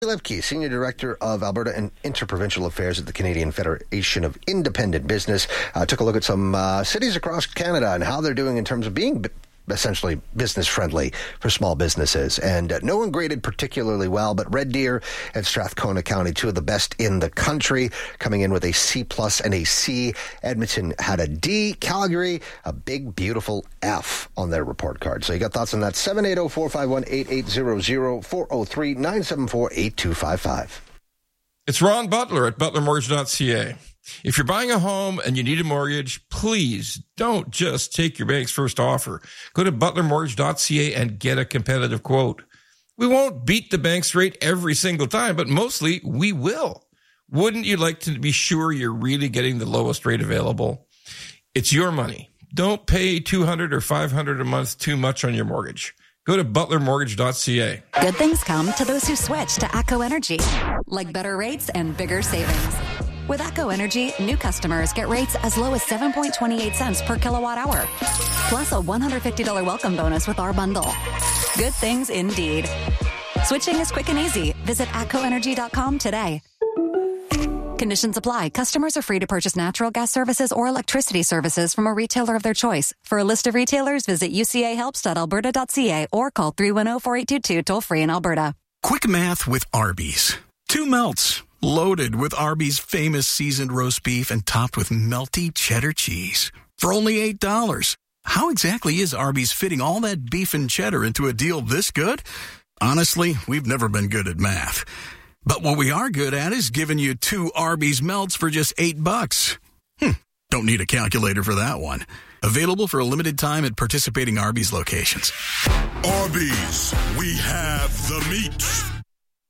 Lepke, Senior Director of Alberta and Interprovincial Affairs at the Canadian Federation of Independent Business, took a look at some cities across Canada and how they're doing in terms of being essentially business-friendly for small businesses. And no one graded particularly well, but Red Deer and Strathcona County, two of the best in the country, coming in with a C+ and a C. Edmonton had a D. Calgary, a big, beautiful F on their report card. So you got thoughts on that? 780-451-8800, 403-974-8255. It's Ron Butler at butlermortgage.ca. If you're buying a home and you need a mortgage, please don't just take your bank's first offer. Go to butlermortgage.ca and get a competitive quote. We won't beat the bank's rate every single time, but mostly we will. Wouldn't you like to be sure you're really getting the lowest rate available? It's your money. Don't pay $200 or $500 a month too much on your mortgage. Go to butlermortgage.ca. Good things come to those who switch to ACO Energy, like better rates and bigger savings. With ACO Energy, new customers get rates as low as 7.28 cents per kilowatt hour, plus a $150 welcome bonus with our bundle. Good things indeed. Switching is quick and easy. Visit ACOenergy.com today. Conditions apply. Customers are free to purchase natural gas services or electricity services from a retailer of their choice. For a list of retailers, visit ucahelps.alberta.ca or call 310-4822 toll-free in Alberta. Quick math with Arby's. 2 melts, loaded with Arby's famous seasoned roast beef and topped with melty cheddar cheese. For only $8. How exactly is Arby's fitting all that beef and cheddar into a deal this good? Honestly, we've never been good at math. But what we are good at is giving you 2 Arby's melts for just $8. Don't need a calculator for that one. Available for a limited time at participating Arby's locations. Arby's, we have the meat.